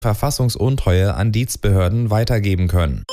Verfassungsuntreue an Dienstbehörden weitergeben können.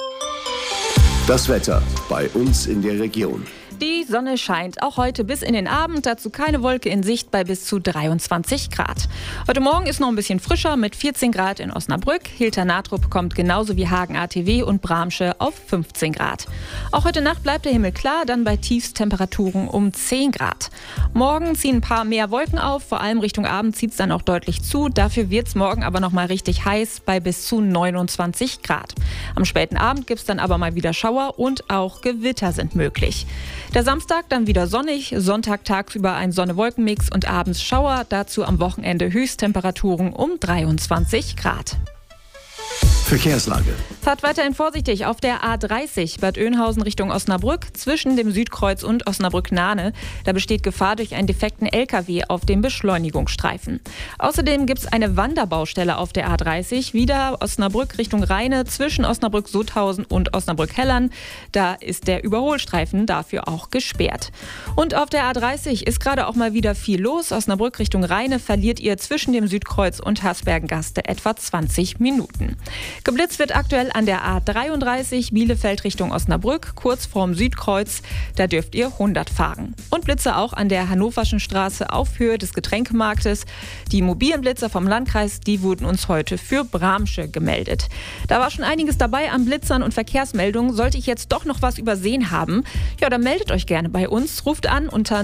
Das Wetter bei uns in der Region. Die Sonne scheint auch heute bis in den Abend, dazu keine Wolke in Sicht bei bis zu 23 Grad. Heute Morgen ist noch ein bisschen frischer mit 14 Grad in Osnabrück. Hilternatrup kommt genauso wie Hagen-ATW und Bramsche auf 15 Grad. Auch heute Nacht bleibt der Himmel klar, dann bei Tiefstemperaturen um 10 Grad. Morgen ziehen ein paar mehr Wolken auf, vor allem Richtung Abend zieht es dann auch deutlich zu. Dafür wird es morgen aber noch mal richtig heiß bei bis zu 29 Grad. Am späten Abend gibt es dann aber mal wieder Schauer und auch Gewitter sind möglich. Der Samstag dann wieder sonnig, Sonntag tagsüber ein Sonne-Wolken-Mix und abends Schauer, dazu am Wochenende Höchsttemperaturen um 23 Grad. Verkehrslage. Fahrt weiterhin vorsichtig auf der A30 Bad Oeynhausen Richtung Osnabrück zwischen dem Südkreuz und Osnabrück-Nahne. Da besteht Gefahr durch einen defekten LKW auf dem Beschleunigungsstreifen. Außerdem gibt es eine Wanderbaustelle auf der A30, wieder Osnabrück Richtung Rheine zwischen Osnabrück-Sutthausen und Osnabrück-Hellern. Da ist der Überholstreifen dafür auch gesperrt. Und auf der A30 ist gerade auch mal wieder viel los. Osnabrück Richtung Rheine verliert ihr zwischen dem Südkreuz und Hasbergengaste etwa 20 Minuten. Geblitzt wird aktuell an der A33 Bielefeld Richtung Osnabrück, kurz vorm Südkreuz. Da dürft ihr 100 fahren. Und Blitze auch an der Hannoverschen Straße auf Höhe des Getränkemarktes. Die mobilen Blitzer vom Landkreis, die wurden uns heute für Bramsche gemeldet. Da war schon einiges dabei an Blitzern und Verkehrsmeldungen. Sollte ich jetzt doch noch was übersehen haben, ja, dann meldet euch gerne bei uns. Ruft an unter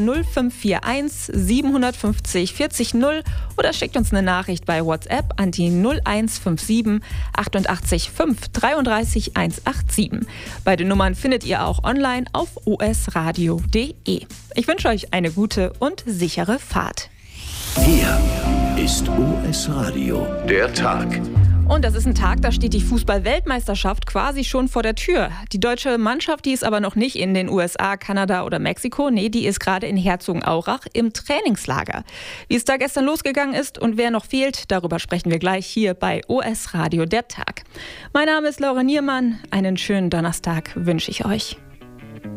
0541 750 40 0 oder schickt uns eine Nachricht bei WhatsApp an die 0157 88 5 33 187. Beide Nummern findet ihr auch online auf osradio.de. Ich wünsche euch eine gute und sichere Fahrt. Hier ist OS Radio, der Tag. Und das ist ein Tag, da steht die Fußball-Weltmeisterschaft quasi schon vor der Tür. Die deutsche Mannschaft, die ist aber noch nicht in den USA, Kanada oder Mexiko. Nee, die ist gerade in Herzogenaurach im Trainingslager. Wie es da gestern losgegangen ist und wer noch fehlt, darüber sprechen wir gleich hier bei OS Radio der Tag. Mein Name ist Laura Niermann. Einen schönen Donnerstag wünsche ich euch.